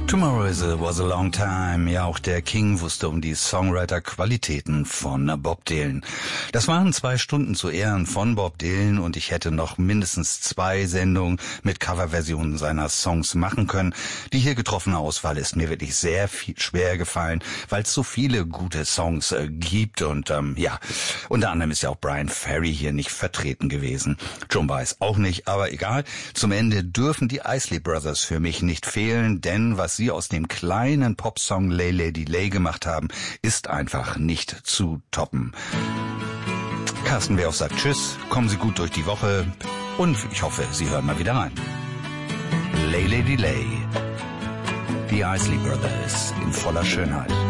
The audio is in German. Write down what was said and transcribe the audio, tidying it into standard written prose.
Tomorrow was a long time. Ja, auch der King wusste um die Songwriter-Qualitäten von Bob Dylan. Das waren 2 Stunden zu Ehren von Bob Dylan und ich hätte noch mindestens 2 Sendungen mit Coverversionen seiner Songs machen können. Die hier getroffene Auswahl ist mir wirklich sehr schwer gefallen, weil es so viele gute Songs gibt und ja, unter anderem ist ja auch Brian Ferry hier nicht vertreten gewesen. Joan Baez auch nicht, aber egal. Zum Ende dürfen die Isley Brothers für mich nicht fehlen, denn was sie aus dem kleinen Popsong Lay Lady Lay gemacht haben, ist einfach nicht zu toppen. Carsten Wehrhoff sagt Tschüss, kommen Sie gut durch die Woche und ich hoffe, Sie hören mal wieder rein. Lay Lady Lay, die Isley Brothers in voller Schönheit.